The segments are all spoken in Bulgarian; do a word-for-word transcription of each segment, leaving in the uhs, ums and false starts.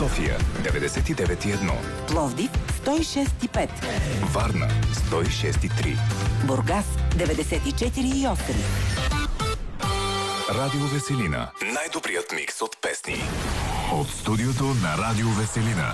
София деветдесет и девет и едно, Пловдив сто и шест и пет, Варна сто и шест и три, Бургас деветдесет и четири и осем. Радио Веселина. Най-добрият микс от песни. От студиото на Радио Веселина.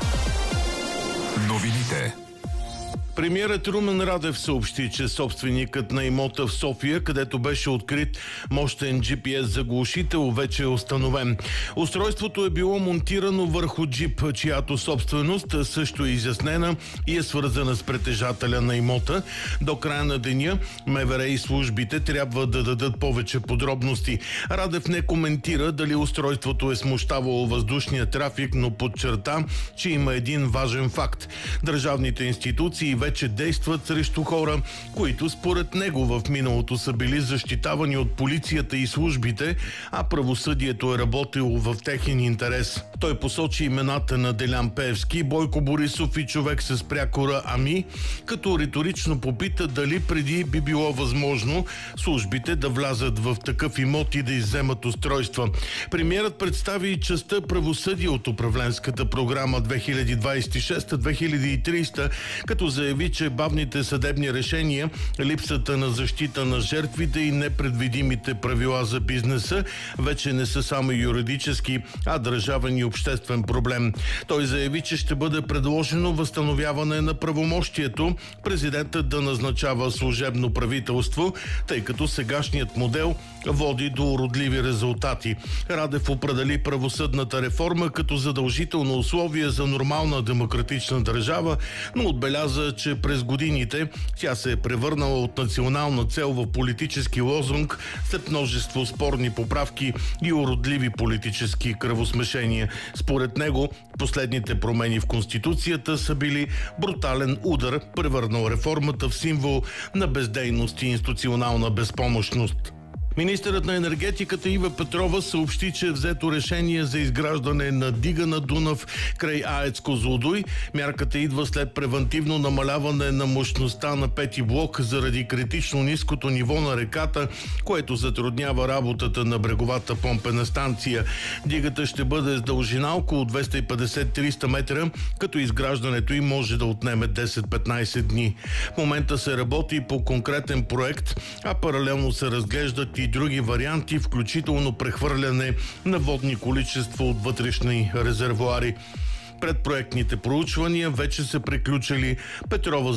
Новините. Премиерът Румен Радев съобщи, че собственикът на имота в София, където беше открит мощен джи пи ес заглушител, вече е установен. Устройството е било монтирано върху джип, чиято собственост също е изяснена и е свързана с притежателя на имота. До края на деня МВР и службите трябва да дадат повече подробности. Радев не коментира дали устройството е смущавало въздушния трафик, но подчерта, че има един важен факт. Държавните институции вече действат срещу хора, които според него в миналото са били защитавани от полицията и службите, а правосъдието е работило в техен интерес. Той посочи имената на Делян Пеевски, Бойко Борисов и човек с прякора Ами, като риторично попита дали преди би било възможно службите да влязат в такъв имот и да изземат устройства. Премиерът представи и частта правосъдие от управленската програма две хиляди двадесет и шеста - две хиляди и тридесета, като заяви, че бавните съдебни решения, липсата на защита на жертвите и непредвидимите правила за бизнеса вече не са само юридически, а държавен и обществен проблем. Той заяви, че ще бъде предложено възстановяване на правомощието президентът да назначава служебно правителство, тъй като сегашният модел води до уродливи резултати. Радев определи правосъдната реформа като задължително условие за нормална демократична държава, но отбеляза, че през годините тя се е превърнала от национална цел в политически лозунг след множество спорни поправки и уродливи политически кръвосмешения. Според него, последните промени в Конституцията са били брутален удар, превърнал реформата в символ на бездейност и институционална безпомощност. Министърът на енергетиката Ива Петрова съобщи, че е взето решение за изграждане на дига на Дунав край АЕЦ Козлодуй. Мярката идва след превантивно намаляване на мощността на пети блок заради критично ниското ниво на реката, което затруднява работата на бреговата помпена станция. Дигата ще бъде с дължина около двеста и петдесет до триста метра, като изграждането им може да отнеме десет до петнадесет дни. В момента се работи по конкретен проект, а паралелно се разглеждат и други варианти, включително прехвърляне на водни количества от вътрешни резервоари. Предпроектните проучвания вече са приключили. Петрова